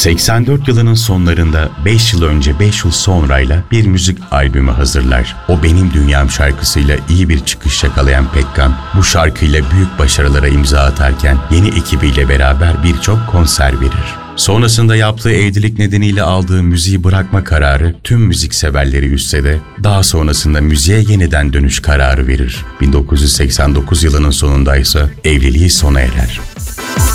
84 yılının sonlarında 5 yıl önce 5 yıl sonrayla bir müzik albümü hazırlar. O Benim Dünyam şarkısıyla iyi bir çıkış yakalayan Pekkan, bu şarkıyla büyük başarılara imza atarken yeni ekibiyle beraber birçok konser verir. Sonrasında yaptığı evlilik nedeniyle aldığı müziği bırakma kararı tüm müzik severleri üzse de daha sonrasında müziğe yeniden dönüş kararı verir. 1989 yılının sonunda ise evliliği sona erer.